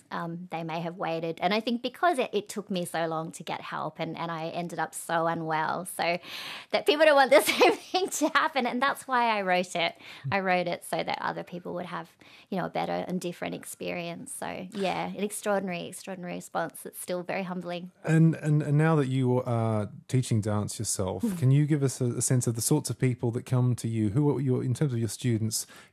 they may have waited. And I think because it took me so long to get help, and I ended up so unwell, so that people don't want the same thing to happen. And that's why I wrote it. I wrote it so that other people would have, a better and different experience. So yeah, an extraordinary response. It's still very humbling. And now that you are teaching dance yourself, can you give us a sense of the sorts of people that come to you? Who are your, in terms of your students?